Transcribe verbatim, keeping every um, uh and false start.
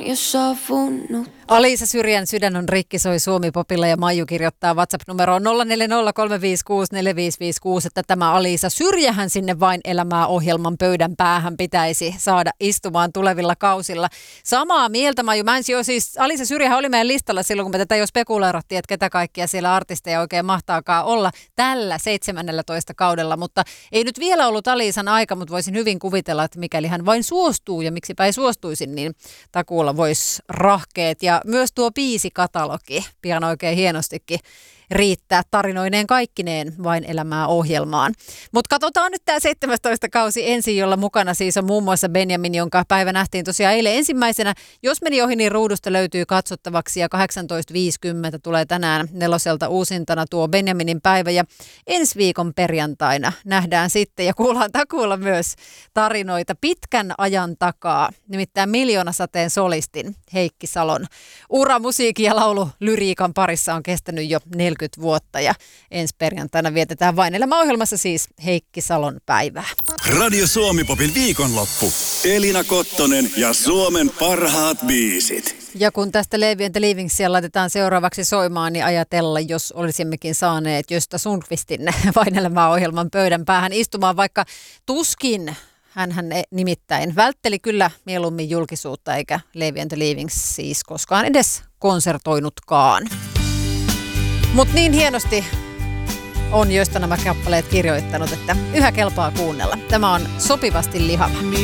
on jo sovunut. Aliisa Syrjän Sydän on rikki, soi Suomi-popilla ja Maiju kirjoittaa WhatsApp-numeroon nolla neljä nolla kolme viisi kuusi neljä viisi viisi kuusi, että tämä Aliisa Syrjähän sinne Vain elämää -ohjelman pöydän päähän pitäisi saada istumaan tulevilla kausilla. Samaa mieltä, Maiju. Mä en jo siis, Aliisa Syrjähän oli meidän listalla silloin, kun me tätä jo spekuloirattiin, että ketä kaikkia siellä artisteja oikein mahtaakaan olla tällä seitsemännellätoista kaudella, mutta ei nyt vielä ollut Aliisan aika, mutta voisin hyvin kuvitella, että mikäli hän vain suostuu ja miksipä ei suostuisi, niin takuulla voisi rahkeet ja myös tuo biisikatalogi pian oikein hienostikin riittää tarinoineen kaikkineen Vain elämää -ohjelmaan. Mutta katsotaan nyt tämä seitsemästoista kausi ensin, jolla mukana siis on muun muassa Benjamin, jonka päivä nähtiin tosiaan eilen ensimmäisenä. Jos meni ohi, niin ruudusta löytyy katsottavaksi ja kahdeksantoista viisikymmentä tulee tänään neloselta uusintana tuo Benjaminin päivä. Ja ensi viikon perjantaina nähdään sitten ja kuullaan takuulla myös tarinoita pitkän ajan takaa. Nimittäin Miljoonasateen solistin Heikki Salon ura musiikin ja laululyriikan parissa on kestänyt jo neljäkymmentä vuotta ja ensi perjantaina vietetään Vain elämää -ohjelmassa siis Heikki Salon päivää. Radio Suomi-popin viikonloppu. Elina Kottonen ja Suomen parhaat biisit. Ja kun tästä Levi and the Leavingsia laitetaan seuraavaksi soimaan, niin ajatella, jos olisimmekin saaneet Gösta Sundqvistin Vain elämää -ohjelman pöydän päähän istumaan, vaikka tuskin hänhän nimittäin vältteli kyllä mieluummin julkisuutta, eikä Levi and the Leavings siis koskaan edes konsertoinutkaan. Mutta niin hienosti on Gösta nämä kappaleet kirjoittanut, että yhä kelpaa kuunnella. Tämä on Sopivasti lihava.